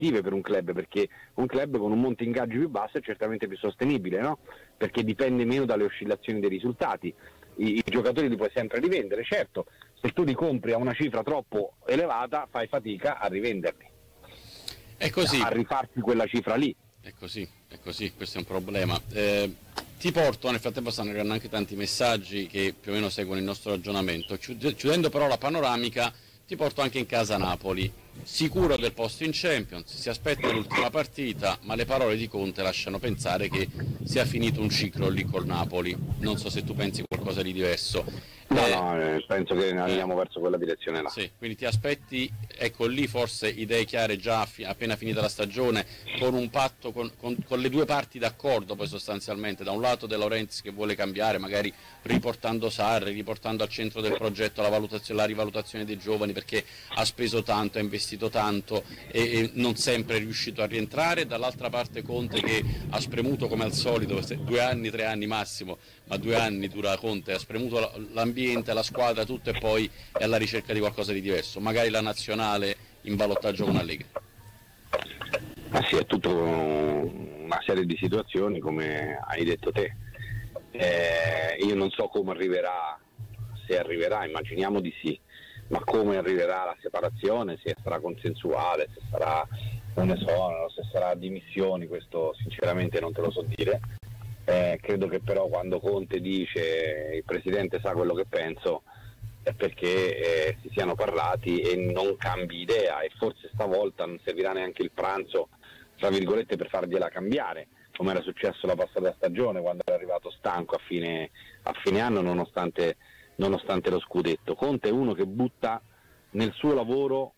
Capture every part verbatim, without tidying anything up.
positive per un club, perché un club con un monte ingaggi più basso è certamente più sostenibile, no? Perché dipende meno dalle oscillazioni dei risultati. I, i giocatori li puoi sempre rivendere, certo, se tu li compri a una cifra troppo elevata fai fatica a rivenderli, è così, a rifarti quella cifra lì. È così, è così, questo è un problema. Eh, ti porto, nel frattempo stanno arrivando anche tanti messaggi che più o meno seguono il nostro ragionamento. Chiudendo però la panoramica, ti porto anche in casa Napoli. Sicuro del posto in Champions, si aspetta l'ultima partita, ma le parole di Conte lasciano pensare che sia finito un ciclo lì col Napoli. Non so se tu pensi qualcosa di diverso. No, eh, no, eh, penso che andiamo eh, verso quella direzione là. Sì, quindi ti aspetti, ecco lì forse idee chiare già fi- appena finita la stagione, con un patto, con, con, con le due parti d'accordo poi sostanzialmente, da un lato De Laurentiis che vuole cambiare, magari riportando Sarri, riportando al centro del progetto la, valutazione, la rivalutazione dei giovani, perché ha speso tanto, ha investito tanto e, e non sempre è riuscito a rientrare, dall'altra parte Conte che ha spremuto come al solito, due anni, tre anni massimo, ma due anni dura Conte, ha spremuto l'ambiente, la squadra, tutto, e poi è alla ricerca di qualcosa di diverso, magari la nazionale in ballottaggio con Allegri. Ma sì, è tutta una serie di situazioni come hai detto te. Eh, io non so come arriverà, se arriverà, immaginiamo di sì, ma come arriverà la separazione, se sarà consensuale, se sarà un esonero, se sarà dimissioni, questo sinceramente non te lo so dire. Eh, credo che però quando Conte dice il presidente sa quello che penso è perché eh, si siano parlati e non cambi idea, e forse stavolta non servirà neanche il pranzo tra virgolette per fargliela cambiare, come era successo la passata stagione quando era arrivato stanco a fine, a fine anno nonostante, nonostante lo scudetto. Conte è uno che butta nel suo lavoro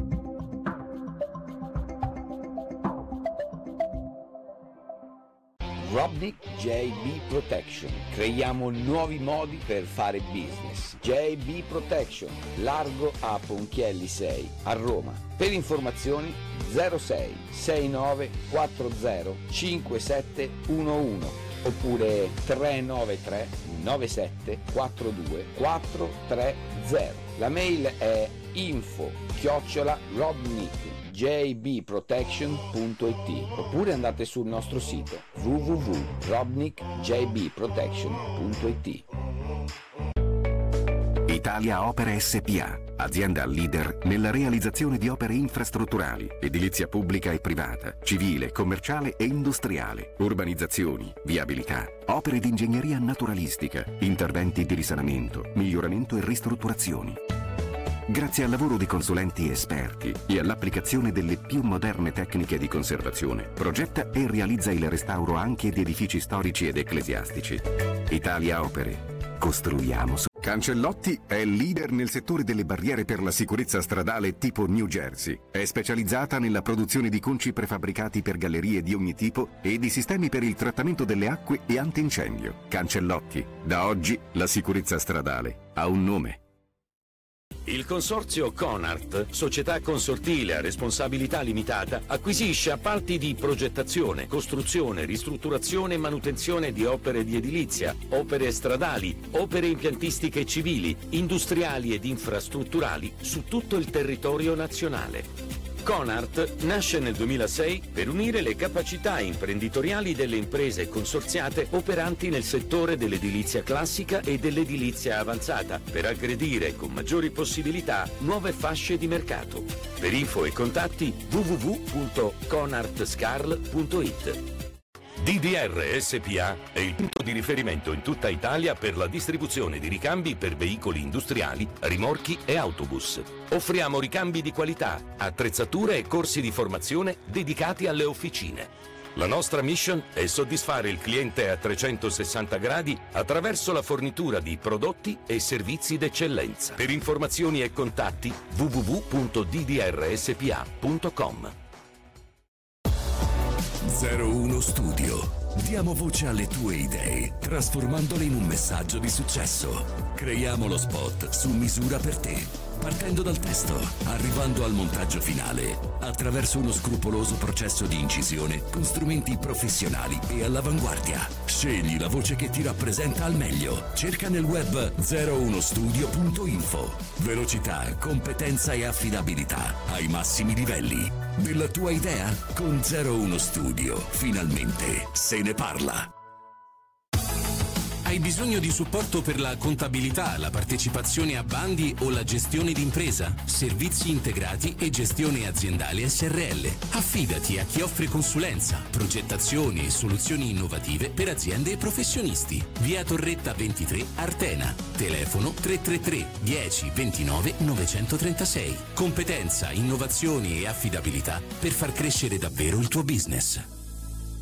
Robnik J B Protection. Creiamo nuovi modi per fare business. J B Protection, largo a Ponchielli sei a Roma. Per informazioni zero sei sei nove quattro zero cinque sette uno uno oppure tre nove tre nove sette quattro due quattro tre zero. La mail è info chiocciola robnik j b protection punto i t oppure andate sul nostro sito w w w punto robnik j b protection punto i t. Italia Opere S P A, azienda leader nella realizzazione di opere infrastrutturali, edilizia pubblica e privata, civile, commerciale e industriale, urbanizzazioni, viabilità, opere di ingegneria naturalistica, interventi di risanamento, miglioramento e ristrutturazioni. Grazie al lavoro di consulenti esperti e all'applicazione delle più moderne tecniche di conservazione, progetta e realizza il restauro anche di edifici storici ed ecclesiastici. Italia Opere. Costruiamo su. Cancellotti è leader nel settore delle barriere per la sicurezza stradale tipo New Jersey. È specializzata nella produzione di conci prefabbricati per gallerie di ogni tipo e di sistemi per il trattamento delle acque e antincendio. Cancellotti. Da oggi la sicurezza stradale ha un nome. Il consorzio Conart, società consortile a responsabilità limitata, acquisisce appalti di progettazione, costruzione, ristrutturazione e manutenzione di opere di edilizia, opere stradali, opere impiantistiche civili, industriali ed infrastrutturali su tutto il territorio nazionale. Conart nasce nel duemilasei per unire le capacità imprenditoriali delle imprese consorziate operanti nel settore dell'edilizia classica e dell'edilizia avanzata, per aggredire con maggiori possibilità nuove fasce di mercato. Per info e contatti w w w punto conart scarl punto i t. D D R S P A è il punto di riferimento in tutta Italia per la distribuzione di ricambi per veicoli industriali, rimorchi e autobus. Offriamo ricambi di qualità, attrezzature e corsi di formazione dedicati alle officine. La nostra mission è soddisfare il cliente a trecentosessanta gradi attraverso la fornitura di prodotti e servizi d'eccellenza. Per informazioni e contatti w w w punto d d r s p a punto com. zero uno Studio. Diamo voce alle tue idee, trasformandole in un messaggio di successo. Creiamo lo spot su misura per te, partendo dal testo, arrivando al montaggio finale, attraverso uno scrupoloso processo di incisione con strumenti professionali e all'avanguardia. Scegli la voce che ti rappresenta al meglio. Cerca nel web zero uno studio punto info. Velocità, competenza e affidabilità ai massimi livelli. Della tua idea? Con zero uno Studio, finalmente se ne parla. Hai bisogno di supporto per la contabilità, la partecipazione a bandi o la gestione d'impresa? Servizi integrati e gestione aziendale S R L. Affidati a chi offre consulenza, progettazioni e soluzioni innovative per aziende e professionisti. Via Torretta ventitré, Artena. Telefono tre tre tre dieci ventinove novecentotrentasei. Competenza, innovazioni e affidabilità per far crescere davvero il tuo business.